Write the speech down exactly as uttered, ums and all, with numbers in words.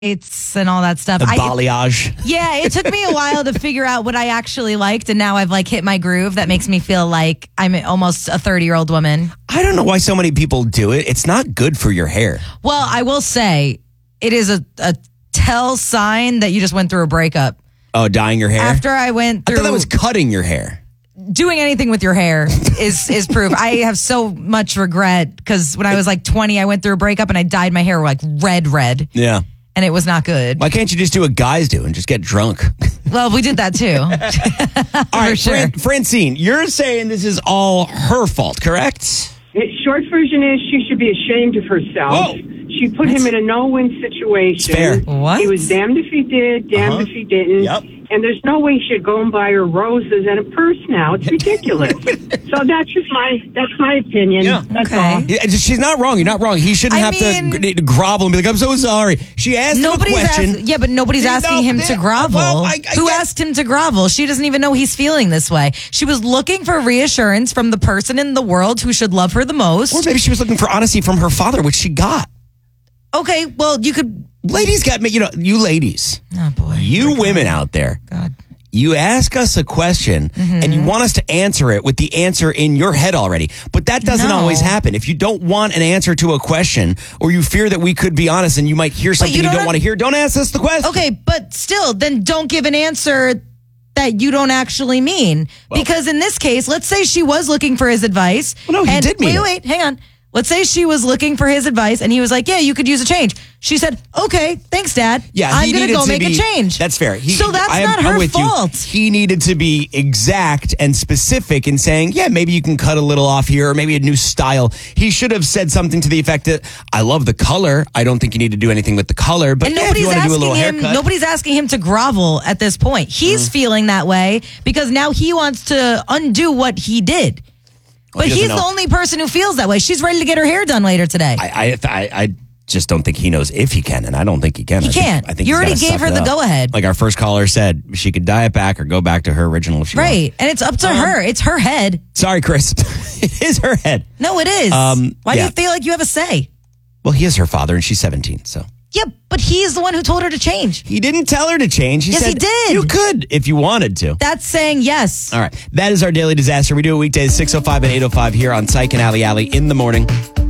and all that stuff. The I- balayage. Yeah, it took me a while to figure out what I actually liked, and now I've like hit my groove that makes me feel like I'm almost a thirty-year-old woman. I don't know why so many people do it. It's not good for your hair. Well, I will say it is a, a tell sign that you just went through a breakup. Oh, dyeing your hair? After I went I through thought that was cutting your hair. doing anything with your hair is is proof. I have so much regret because when I was like twenty, I went through a breakup and I dyed my hair like red, red. Yeah. And it was not good. Why can't you just do what guys do and just get drunk? Well, we did that too. All right, sure. Fran- Francine, you're saying this is all her fault, correct? The short version is she should be ashamed of herself. Whoa. She put him in a no-win situation. Fair. What? He was damned if he did, damned Uh-huh. if he didn't. Yep. And there's no way she should go and buy her roses and a purse now. It's ridiculous. So that's just my that's my opinion. Yeah. That's Okay. all. Yeah, she's not wrong. You're not wrong. He shouldn't I have mean- to g- grovel and be like, I'm so sorry. She asked Nobody's him a question. ask- yeah, but nobody's No, asking him to yeah, grovel. well, I- I Who get- asked him to grovel? She doesn't even know he's feeling this way. She was looking for reassurance from the person in the world who should love her the most. Or maybe she was looking for honesty from her father, which she got. Okay, well, you could. Ladies got me, you know, you ladies, Oh boy, you women out there, God. you ask us a question Mm-hmm. and you want us to answer it with the answer in your head already. But that doesn't No. always happen. If you don't want an answer to a question or you fear that we could be honest and you might hear something you you don't, don't want to hear, don't ask us the question. Okay, but still, then don't give an answer that you don't actually mean. Because in this case, let's say she was looking for his advice. Well, no, he and, did mean Wait, it. wait, hang on. Let's say she was looking for his advice and he was like, yeah, you could use a change. She said, okay, thanks, Dad. Yeah, I'm he going to needed go to make be- a change. That's fair. He- so that's I am- not I'm her with you. fault. He needed to be exact and specific in saying, yeah, maybe you can cut a little off here or maybe a new style. He should have said something to the effect that, I love the color. I don't think you need to do anything with the color. But And yeah, if you nobody's want to do a asking little him. haircut. Nobody's asking him to grovel at this point. He's Mm. feeling that way because now he wants to undo what he did. Well, But he he's doesn't the know. only person who feels that way. She's ready to get her hair done later today. I, I, I, I just don't think he knows if he can, and I don't think he can. He I think- can't. I think You he's already gotta gave suck her it the up. go-ahead. Like our first caller said, she could dye it back or go back to her original if she wants. Right. And it's up to her. It's her head. Sorry, Chris. It is her head. No, it is. Um, Why yeah. do you feel like you have a say? Well, he is her father, and she's seventeen, so. Yeah, but he's the one who told her to change. He didn't tell her to change. He Yes, said he did. you could if you wanted to. That's saying yes. All right. That is our daily disaster. We do it weekdays, six oh five and eight oh five here on Psych and Alley Alley in the morning.